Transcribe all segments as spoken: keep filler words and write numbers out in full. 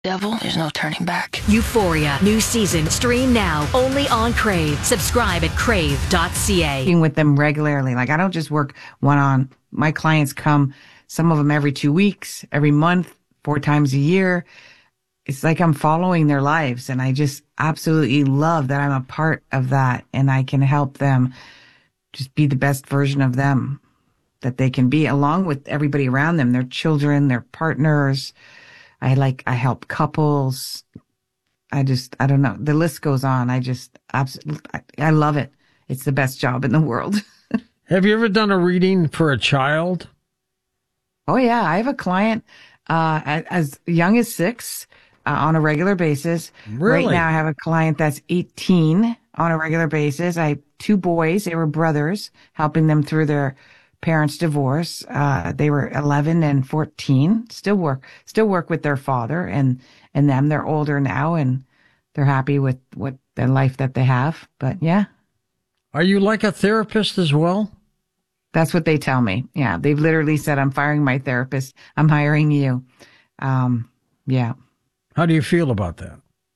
Devil, there's no turning back. Euphoria, new season, stream now, only on Crave. Subscribe at crave dot c a. With them regularly. Like, I don't just work one on. My clients come, some of them every two weeks, every month, four times a year. It's like I'm following their lives, and I just absolutely love that I'm a part of that, and I can help them just be the best version of them that they can be, along with everybody around them, their children, their partners. I like, I help couples. I just, I don't know. The list goes on. I just, absolutely, I, I love it. It's the best job in the world. Have you ever done a reading for a child? Oh, yeah. I have a client uh, as young as six uh, on a regular basis. Really? Right now, I have a client that's eighteen on a regular basis. I have two boys. They were brothers, helping them through their parents' divorce. Uh, they were eleven and fourteen. Still work, still work with their father and, and them. They're older now and they're happy with what the life that they have. But yeah. Are you like a therapist as well? That's what they tell me. Yeah. They've literally said, I'm firing my therapist. I'm hiring you. Um, yeah. How do you feel about that?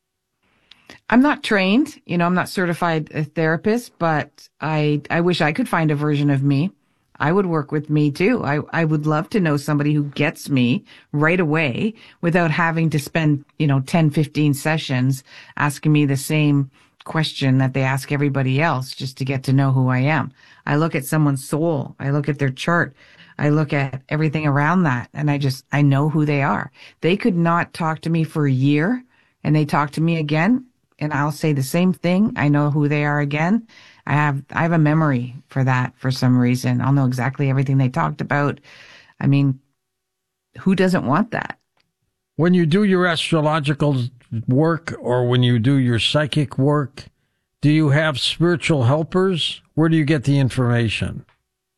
I'm not trained, you know, I'm not certified a therapist, but I, I wish I could find a version of me. I would work with me too. I, I would love to know somebody who gets me right away without having to spend, you know, ten, fifteen sessions asking me the same question that they ask everybody else just to get to know who I am. I look at someone's soul. I look at their chart. I look at everything around that, and I just, I know who they are. They could not talk to me for a year and they talk to me again and I'll say the same thing. I know who they are again. I have, I have a memory for that for some reason. I'll know exactly everything they talked about. I mean, who doesn't want that? When you do your astrological work or when you do your psychic work, do you have spiritual helpers? Where do you get the information?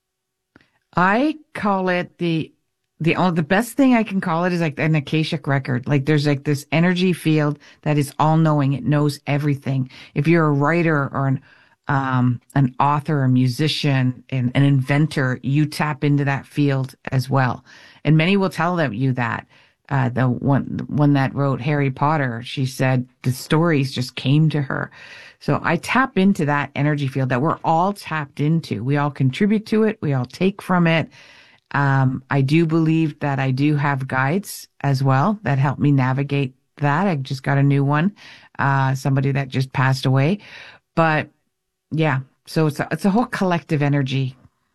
I call it the, the only, the best thing I can call it is like an Akashic record. Like there's like this energy field that is all knowing. It knows everything. If you're a writer or an Um, an author, a musician, an, an inventor, you tap into that field as well. And many will tell them you that. Uh, the one, one that wrote Harry Potter, she said the stories just came to her. So I tap into that energy field that we're all tapped into. We all contribute to it. We all take from it. Um, I do believe that I do have guides as well that help me navigate that. I just got a new one, uh, somebody that just passed away, but yeah, so it's a, it's a whole collective energy.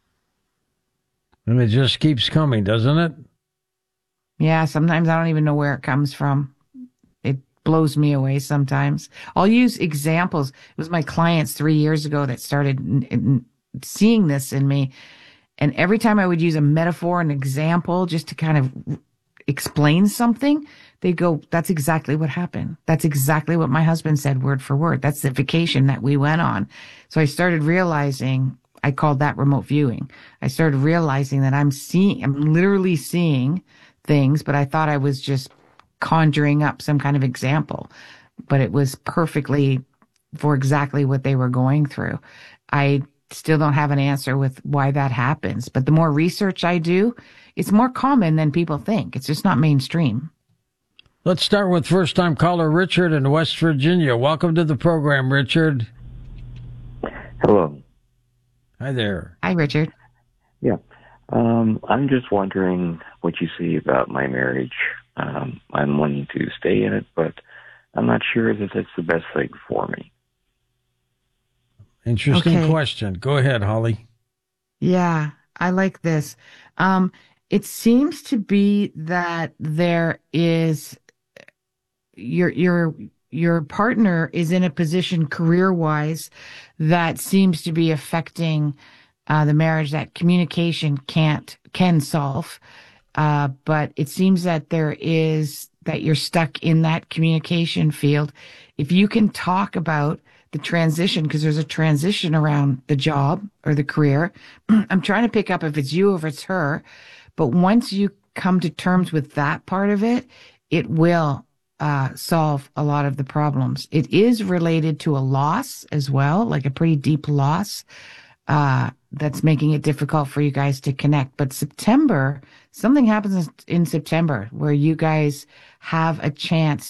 And it just keeps coming, doesn't it? Yeah, sometimes I don't even know where it comes from. It blows me away sometimes. I'll use examples. It was my clients three years ago that started n- n- seeing this in me. And every time I would use a metaphor, an example, just to kind of explain something, they go, that's exactly what happened. That's exactly what my husband said word for word. That's the vacation that we went on. So I started realizing, I called that remote viewing. I started realizing that I'm seeing, I'm literally seeing things, but I thought I was just conjuring up some kind of example, but it was perfectly for exactly what they were going through. I still don't have an answer with why that happens, but the more research I do, it's more common than people think. It's just not mainstream. Let's start with first-time caller Richard in West Virginia. Welcome to the program, Richard. Hello. Hi there. Hi, Richard. Yeah. Um, I'm just wondering what you see about my marriage. Um, I'm wanting to stay in it, but I'm not sure that it's the best thing for me. Interesting Okay. question. Go ahead, Holly. Yeah, I like this. Um, it seems to be that there is your your your partner is in a position career-wise that seems to be affecting uh, the marriage that communication can't can solve. Uh, but it seems that there is that you're stuck in that communication field. If you can talk about the transition, because there's a transition around the job or the career. I'm trying to pick up if it's you or if it's her. But once you come to terms with that part of it, it will uh, solve a lot of the problems. It is related to a loss as well, like a pretty deep loss uh, that's making it difficult for you guys to connect. But September something happens in September where you guys have a chance